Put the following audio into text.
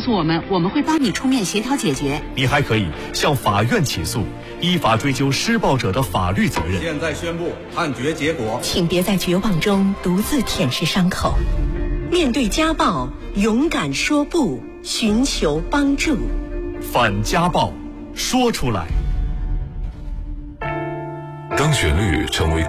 诉我们，我们会帮你出面协调解决。 你还可以向法院起诉，依法追究施暴者的法律责任。 现在宣布判决结果， 请别在绝望中独自舔舐伤口，面对家暴，勇敢说不，寻求帮助。 反家暴，说出来。 当旋律成为